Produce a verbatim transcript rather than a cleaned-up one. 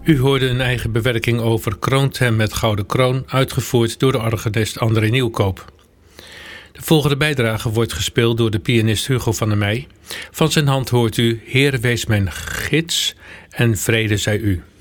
U hoorde een eigen bewerking over Kroont hem met Gouden Kroon, uitgevoerd door de organist André Nieuwkoop. De volgende bijdrage wordt gespeeld door de pianist Hugo van der Meij. Van zijn hand hoort u Heer wees mijn gids en vrede zij u.